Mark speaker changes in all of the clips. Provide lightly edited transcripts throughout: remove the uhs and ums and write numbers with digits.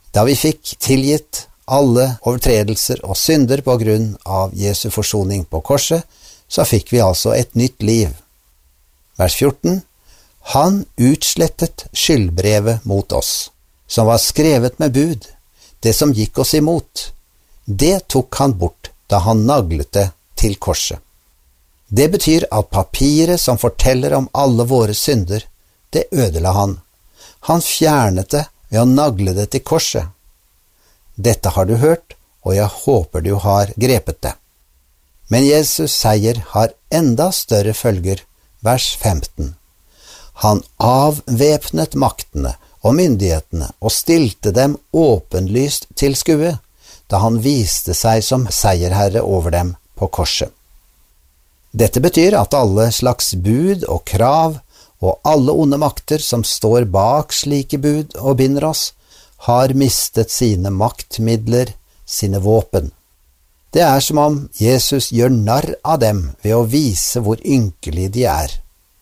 Speaker 1: Da vi fikk tilgitt alle overtredelser og synder på grunn av Jesu forsoning på korset, så fikk vi altså et nytt liv. Vers 14. Han utslettet skyldbrevet mot oss, som var skrevet med bud, det som gikk oss imot. Det tok han bort da han naglet det til korset. Det betyr at papiret som forteller om alle våre synder, det ødela han. Han fjernet det ved å nagle det til korset. Dette har du hørt, og jeg håper du har grepet det. Men Jesus' seier har enda større følger, vers 15. Han avvæpnet maktene og myndighetene og stilte dem åpenlyst til skue, da han viste seg som seierherre over dem på korset. Dette betyr at alle slags bud og krav og alle onde makter som står bak slike bud og binder oss, har mistet sine maktmidler, sine våpen. Det er som om Jesus gjør narr av dem ved å vise hvor ynkelige de er.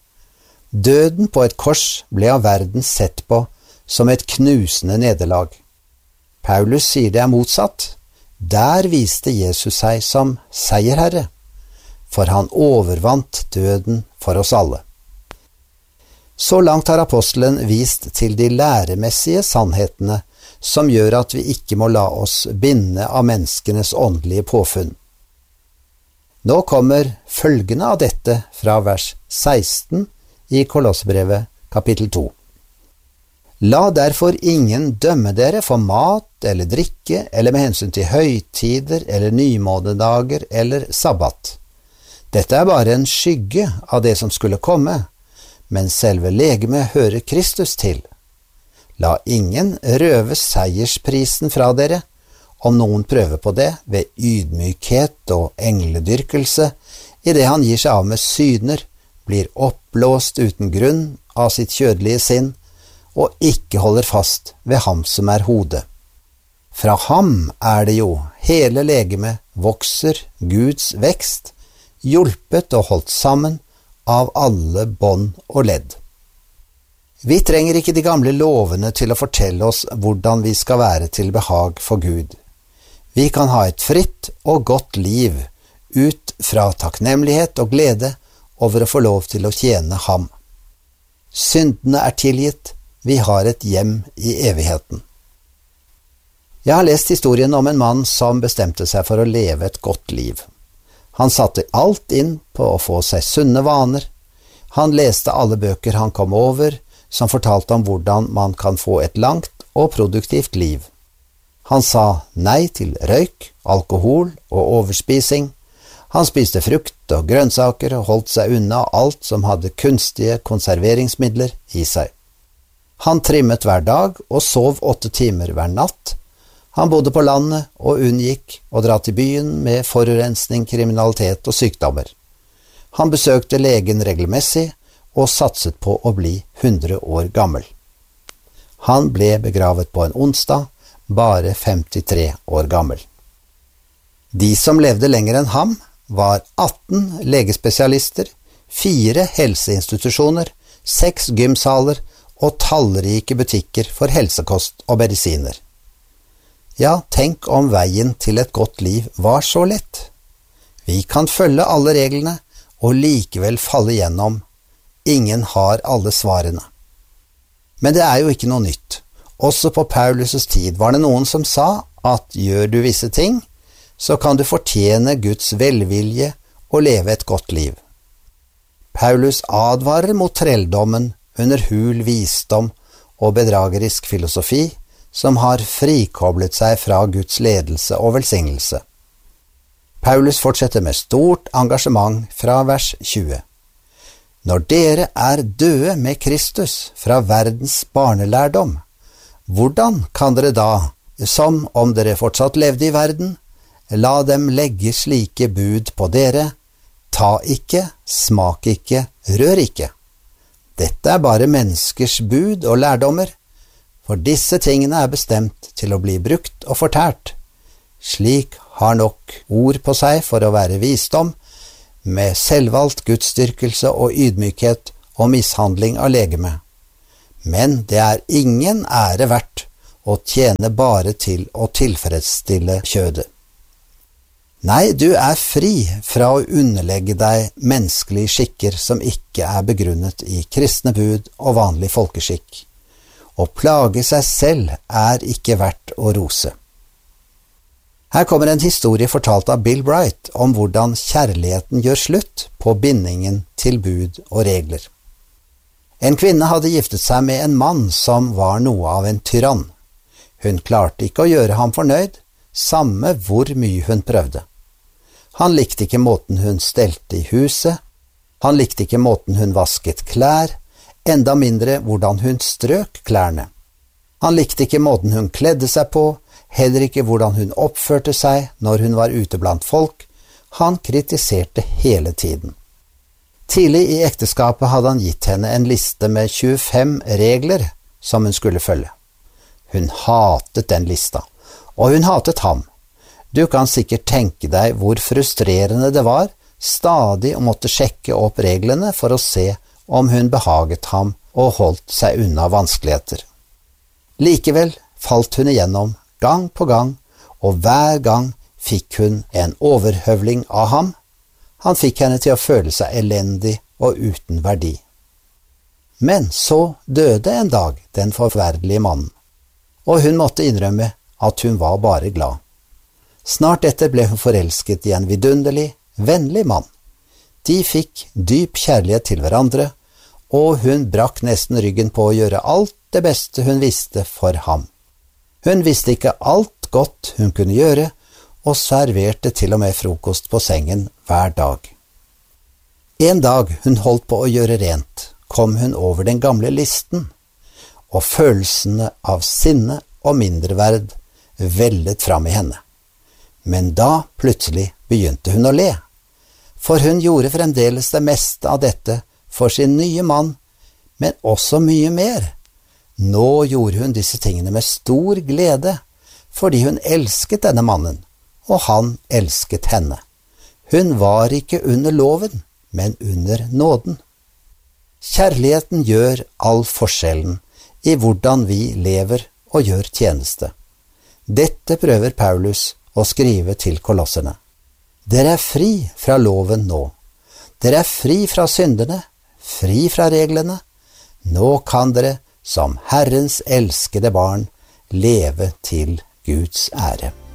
Speaker 1: Døden på et kors ble av verden sett på som et knusende nederlag. Paulus sier det er motsatt. Der viste Jesus seg som seierherre, for han overvant døden for oss alle. Så langt har apostelen vist til de læremessige sannhetene som gjør at vi ikke må la oss binde av menneskenes åndelige påfunn. Nå kommer følgende av dette fra vers 16 i Kolossebrevet kapittel 2. La derfor ingen dømme dere for mat eller drikke, eller med hensyn til høytider eller nymånedager eller sabbat. Dette er bare en skygge av det som skulle komme, men selve legemet hører Kristus til. La ingen røve seiersprisen fra dere, om noen prøver på det ved ydmykhet og engledyrkelse, i det han gir seg av med syner, blir oppblåst uten grunn av sitt kjødelige sinn, og ikke holder fast ved ham som er hodet. Fra ham er det jo hele legemet vokser Guds vekst, hjulpet og holdt sammen av alle bånd og ledd. Vi trenger ikke de gamle lovene til å fortelle oss hvordan vi skal være til behag for Gud. Vi kan ha et fritt og godt liv ut fra takknemlighet og glede over å få lov til å tjene ham. Syndene er tilgitt, vi har et hjem i evigheten. Jeg har lest historien om en mann som bestemte seg for å leve et godt liv. Han satte alt inn på å få seg sunne vaner. Han leste alle bøker han kom over, som fortalte om hvordan man kan få et langt og produktivt liv. Han sa nei til røyk, alkohol og overspising. Han spiste frukt og grønnsaker og holdt seg unna alt som hadde kunstige konserveringsmidler i seg. Han trimmet hver dag og sov 8 timer hver natt. Han bodde på landet og unngikk å dra til byen med forurensning, kriminalitet og sykdommer. Han besøkte legen regelmessig og satset på å bli 100 år gammel. Han ble begravet på en onsdag, bare 53 år gammel. De som levde lenger enn ham var 18 legespesialister, 4 helseinstitusjoner, 6 gymsaler og tallrike butikker for helsekost og medisiner. Ja, tenk om veien til et godt liv var så lett. Vi kan følge alle reglene og likevel falle gjennom. Ingen har alle svarene. Men det er jo ikke noe nytt. Også på Paulus' tid var det noen som sa at gjør du visse ting, så kan du fortjene Guds velvilje og leve et godt liv. Paulus advarer mot trelldommen under hul visdom og bedragerisk filosofi, som har frikoblet seg fra Guds ledelse og velsignelse. Paulus fortsetter med stort engasjement fra vers 20. Når dere er døde med Kristus fra verdens barnelærdom, hvordan kan dere da, som om dere fortsatt levde i verden, la dem legge slike bud på dere, ta ikke, smak ikke, rør ikke. Dette er bare menneskers bud og lærdommer, for disse tingene er bestemt til å bli brukt og fortært. Slik har nok ord på seg for å være visdom, med selvvalgt gudsdyrkelse og ydmykhet og mishandling av legeme. Men det er ingen ære verdt og tjene bare til å tilfredsstille kjødet. Nei, du er fri fra å underlegge deg menneskelige skikker som ikke er begrunnet i kristne bud og vanlig folkeskikk. Å plage seg selv er ikke verdt å rose. Her kommer en historie fortalt av Bill Bright om hvordan kjærligheten gjør slutt på bindingen til bud og regler. En kvinne hadde giftet seg med en mann som var noe av en tyrann. Hun klarte ikke å gjøre ham fornøyd, samme hvor mye hun prøvde. Han likte ikke måten hun stelte i huset, han likte ikke måten hun vasket klær, enda mindre hvordan hun strøk klærne. Han likte ikke måten hun kledde seg på, heller ikke hvordan hun oppførte seg når hun var ute blant folk. Han kritiserte hele tiden. Tidlig i ekteskapet hadde han gitt henne en liste med 25 regler som hun skulle følge. Hun hatet den lista, og hun hatet ham. Du kan sikkert tenke deg hvor frustrerende det var stadig å måtte sjekke opp reglene for å se om hun behaget ham og holdt seg unna vanskeligheter. Likevel falt hun igjennom gang på gang, og hver gang fikk hun en overhøvling av ham. Han fikk henne til å føle seg elendig og uten verdi. Men så døde en dag den forferdelige mannen, og hun måtte innrømme at hun var bare glad. Snart etter ble hun forelsket i en vidunderlig, vennlig mann. De fikk dyp kjærlighet til hverandre, og hun brakk nesten ryggen på å gjøre alt det beste hun visste for ham. Hun visste ikke alt godt hun kunne gjøre, og serverte til og med frokost på sengen hver dag. En dag hun holdt på å gjøre rent, kom hun over den gamle listen, og følelsene av sinne og mindreverd vellet fram i henne. Men da plutselig begynte hun å le, for hun gjorde fremdeles det meste av dette for sin nye mann, men også mye mer. Nå gjorde hun disse tingene med stor glede, fordi hun elsket denne mannen, og han elsket henne. Hun var ikke under loven, men under nåden. Kjærligheten gjør all forskjellen i hvordan vi lever og gjør tjeneste. Dette prøver Paulus å skrive til kolosserne. Dere er fri fra loven nå. Dere er fri fra syndene, fri fra reglene. Nå kan dere som Herrens elskede barn leve til Guds ære.